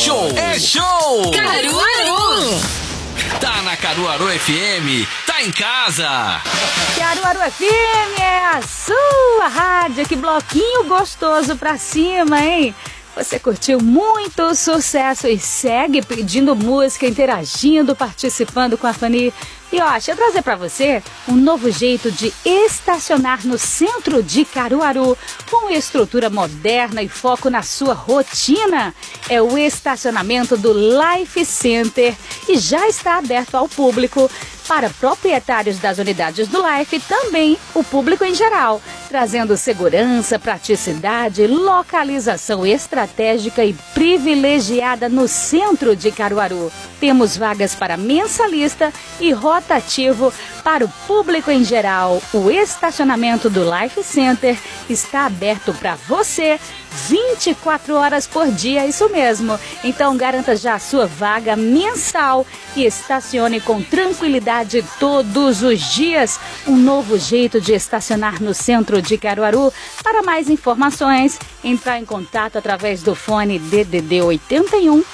show! É show! Caruaru! Tá na Caruaru FM, tá em casa! Caruaru FM é a sua rádio, que bloquinho gostoso pra cima, hein? Você curtiu muito sucesso e segue pedindo música, interagindo, participando com a Fanny. E ó, deixa eu trazer pra você um novo jeito de estacionar no centro de Caruaru, com estrutura moderna e foco na sua rotina. É o estacionamento do Life Center e já está aberto ao público, para proprietários das unidades do Life e também o público em geral, trazendo segurança, praticidade, localização estratégica e privilegiada no centro de Caruaru. Temos vagas para mensalista e rotativo para o público em geral. O estacionamento do Life Center está aberto para você 24 horas por dia, isso mesmo. Então garanta já a sua vaga mensal e estacione com tranquilidade todos os dias. Um novo jeito de estacionar no centro de Caruaru. Para mais informações, entrar em contato através do fone DDD 81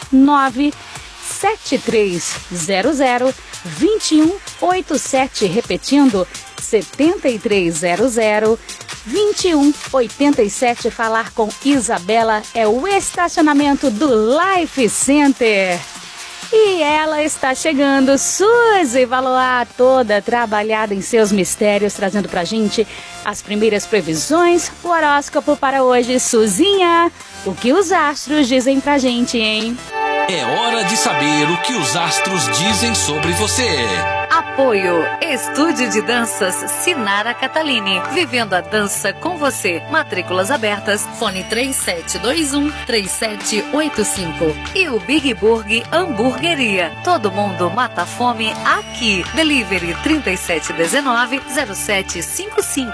97300 2187, repetindo 7300 2187. Falar com Isabela é o estacionamento do Life Center. E ela está chegando, Suzy Valois, toda trabalhada em seus mistérios, trazendo pra gente as primeiras previsões, o horóscopo para hoje. Suzinha, o que os astros dizem pra gente, hein? É hora de saber o que os astros dizem sobre você. Apoio Estúdio de Danças Sinara Catalini. Vivendo a dança com você. Matrículas abertas. Fone 3721-3785. E o Big Burg Hamburgueria. Todo mundo mata a fome aqui. Delivery 3719-0755.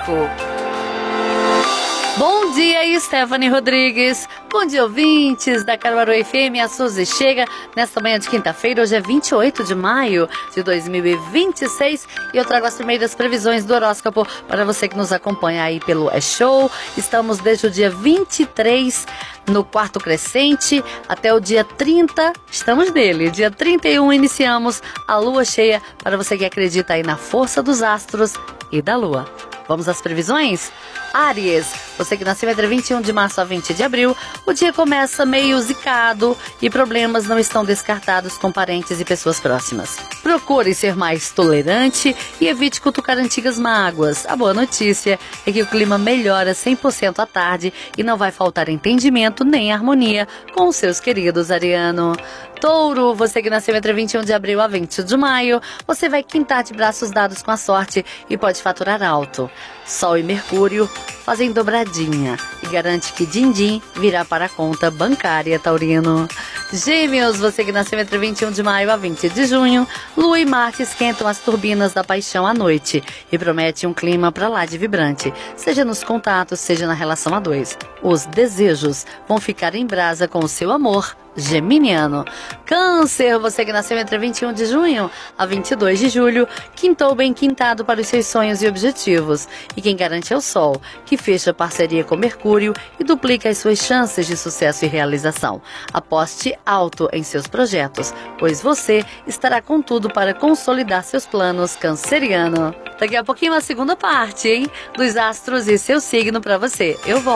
Bom dia, Stephanie Rodrigues. Bom dia, ouvintes da Caruaru FM. A Suzy chega nesta manhã de quinta-feira. Hoje é 28 de maio de 2026 e eu trago as primeiras previsões do horóscopo para você que nos acompanha aí pelo Show. Estamos desde o dia 23 no quarto crescente até o dia 30. Estamos nele. Dia 31 iniciamos a lua cheia para você que acredita aí na força dos astros e da lua. Vamos às previsões? Áries, você que nasceu entre 21 de março a 20 de abril, o dia começa meio zicado e problemas não estão descartados com parentes e pessoas próximas. Procure ser mais tolerante e evite cutucar antigas mágoas. A boa notícia é que o clima melhora 100% à tarde e não vai faltar entendimento nem harmonia com os seus queridos, Ariano. Touro, você que nasceu entre 21 de abril a 20 de maio, você vai quintar de braços dados com a sorte e pode faturar alto. Sol e Mercúrio fazem dobradinha e garante que din-din virá para a conta bancária, taurino. Gêmeos, você que nasceu entre 21 de maio a 20 de junho, Lua e Marte esquentam as turbinas da paixão à noite e promete um clima pra lá de vibrante, seja nos contatos, seja na relação a dois. Os desejos vão ficar em brasa com o seu amor geminiano. Câncer, você que nasceu entre 21 de junho a 22 de julho, quintou bem quintado para os seus sonhos e objetivos. E quem garante é o Sol, que fecha parceria com Mercúrio e duplica as suas chances de sucesso e realização. Aposte alto em seus projetos, pois você estará com tudo para consolidar seus planos, canceriano. Daqui a pouquinho a segunda parte, hein? Dos astros e seu signo para você. Eu volto.